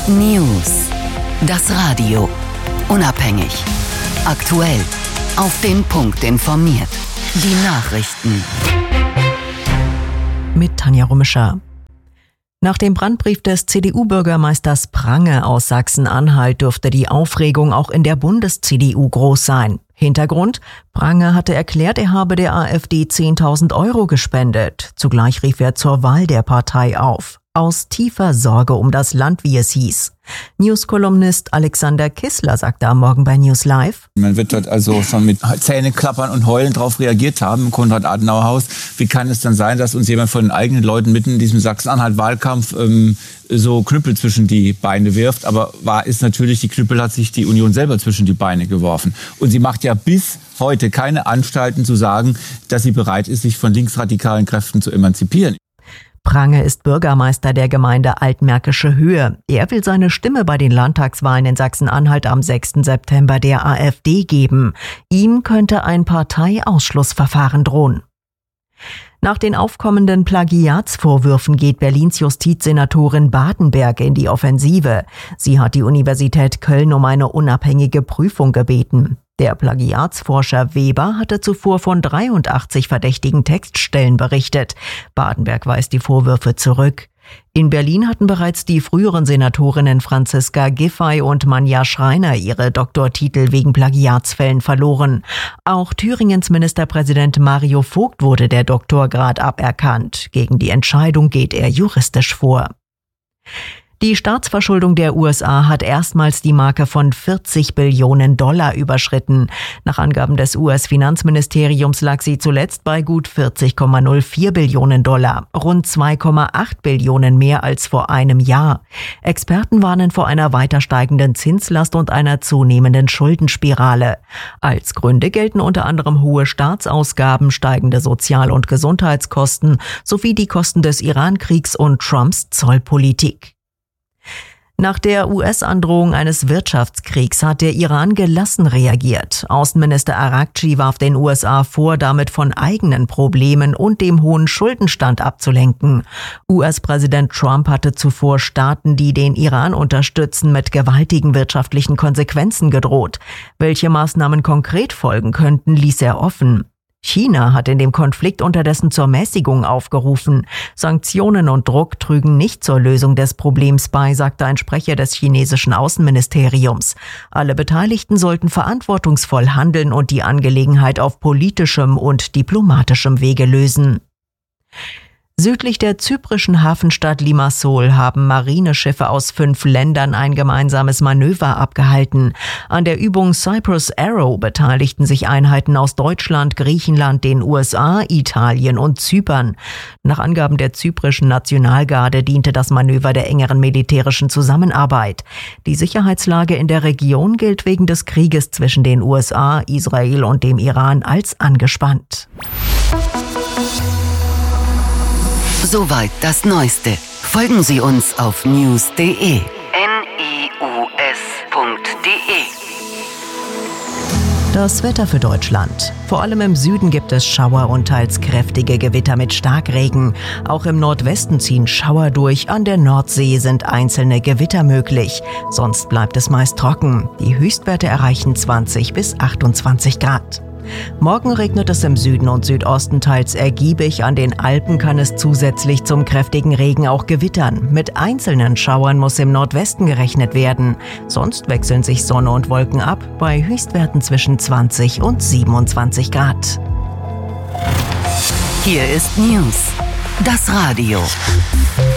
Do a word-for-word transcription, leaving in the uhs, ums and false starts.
News. Das Radio. Unabhängig. Aktuell. Auf den Punkt informiert. Die Nachrichten. Mit Tanja Rummischer. Nach dem Brandbrief des C D U-Bürgermeisters Prange aus Sachsen-Anhalt dürfte die Aufregung auch in der Bundes-C D U groß sein. Hintergrund: Prange hatte erklärt, er habe der AfD zehntausend Euro gespendet. Zugleich rief er zur Wahl der Partei auf. Aus tiefer Sorge um das Land, wie es hieß. News-Kolumnist Alexander Kissler sagte am Morgen bei News Live: Man wird dort also schon mit Zähneklappern und Heulen drauf reagiert haben im Konrad-Adenauer-Haus. Wie kann es dann sein, dass uns jemand von den eigenen Leuten mitten in diesem Sachsen-Anhalt-Wahlkampf ähm, so Knüppel zwischen die Beine wirft? Aber wahr ist natürlich, die Knüppel hat sich die Union selber zwischen die Beine geworfen. Und sie macht ja bis heute keine Anstalten zu sagen, dass sie bereit ist, sich von linksradikalen Kräften zu emanzipieren. Prange ist Bürgermeister der Gemeinde Altmärkische Höhe. Er will seine Stimme bei den Landtagswahlen in Sachsen-Anhalt am sechsten September der AfD geben. Ihm könnte ein Parteiausschlussverfahren drohen. Nach den aufkommenden Plagiatsvorwürfen geht Berlins Justizsenatorin Badenberg in die Offensive. Sie hat die Universität Köln um eine unabhängige Prüfung gebeten. Der Plagiatsforscher Weber hatte zuvor von dreiundachtzig verdächtigen Textstellen berichtet. Badenberg weist die Vorwürfe zurück. In Berlin hatten bereits die früheren Senatorinnen Franziska Giffey und Manja Schreiner ihre Doktortitel wegen Plagiatsfällen verloren. Auch Thüringens Ministerpräsident Mario Vogt wurde der Doktorgrad aberkannt. Gegen die Entscheidung geht er juristisch vor. Die Staatsverschuldung der U S A hat erstmals die Marke von vierzig Billionen Dollar überschritten. Nach Angaben des U S-Finanzministeriums lag sie zuletzt bei gut vierzig Komma null vier Billionen Dollar, rund zwei Komma acht Billionen mehr als vor einem Jahr. Experten warnen vor einer weiter steigenden Zinslast und einer zunehmenden Schuldenspirale. Als Gründe gelten unter anderem hohe Staatsausgaben, steigende Sozial- und Gesundheitskosten sowie die Kosten des Iran-Kriegs und Trumps Zollpolitik. Nach der U S-Androhung eines Wirtschaftskriegs hat der Iran gelassen reagiert. Außenminister Araghchi warf den U S A vor, damit von eigenen Problemen und dem hohen Schuldenstand abzulenken. U S-Präsident Trump hatte zuvor Staaten, die den Iran unterstützen, mit gewaltigen wirtschaftlichen Konsequenzen gedroht. Welche Maßnahmen konkret folgen könnten, ließ er offen. China hat in dem Konflikt unterdessen zur Mäßigung aufgerufen. Sanktionen und Druck trügen nicht zur Lösung des Problems bei, sagte ein Sprecher des chinesischen Außenministeriums. Alle Beteiligten sollten verantwortungsvoll handeln und die Angelegenheit auf politischem und diplomatischem Wege lösen. Südlich der zyprischen Hafenstadt Limassol haben Marineschiffe aus fünf Ländern ein gemeinsames Manöver abgehalten. An der Übung Cyprus Arrow beteiligten sich Einheiten aus Deutschland, Griechenland, den U S A, Italien und Zypern. Nach Angaben der zyprischen Nationalgarde diente das Manöver der engeren militärischen Zusammenarbeit. Die Sicherheitslage in der Region gilt wegen des Krieges zwischen den U S A, Israel und dem Iran als angespannt. Soweit das Neueste. Folgen Sie uns auf news punkt de. N I U S punkt de. Das Wetter für Deutschland. Vor allem im Süden gibt es Schauer und teils kräftige Gewitter mit Starkregen. Auch im Nordwesten ziehen Schauer durch. An der Nordsee sind einzelne Gewitter möglich. Sonst bleibt es meist trocken. Die Höchstwerte erreichen zwanzig bis achtundzwanzig Grad. Morgen regnet es im Süden und Südosten teils ergiebig. An den Alpen kann es zusätzlich zum kräftigen Regen auch gewittern. Mit einzelnen Schauern muss im Nordwesten gerechnet werden. Sonst wechseln sich Sonne und Wolken ab bei Höchstwerten zwischen zwanzig und siebenundzwanzig Grad. Hier ist News. Das Radio.